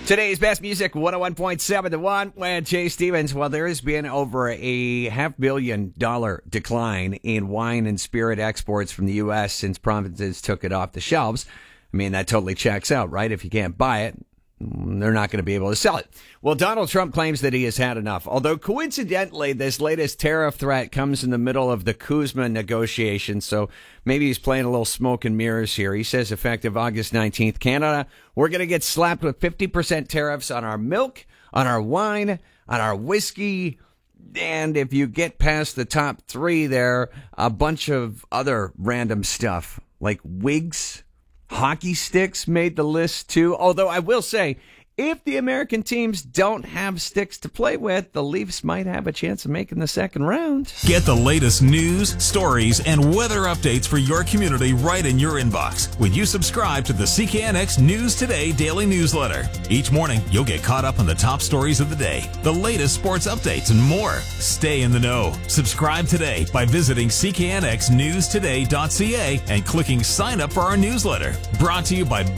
Today's best music, 101.7 The One with Jay Stevens. Well, there has been over a $500 million decline in wine and spirit exports from the U.S. since provinces took it off the shelves. I mean, that totally checks out, right? If you can't buy it, they're not going to be able to sell it. Well, Donald Trump claims that he has had enough. Although, coincidentally, this latest tariff threat comes in the middle of the CUSMA negotiations, so maybe he's playing a little smoke and mirrors here. He says effective August 19th, Canada, we're going to get slapped with 50% tariffs on our milk, on our wine, on our whiskey, and if you get past the top three there, a bunch of other random stuff like wigs. Hockey sticks made the list, too. Although I will say, if the American teams don't have sticks to play with, the Leafs might have a chance of making the second round. Get the latest news, stories, and weather updates for your community right in your inbox when you subscribe to the CKNX News Today daily newsletter. Each morning, you'll get caught up on the top stories of the day, the latest sports updates, and more. Stay in the know. Subscribe today by visiting cknxnewstoday.ca and clicking sign up for our newsletter. Brought to you by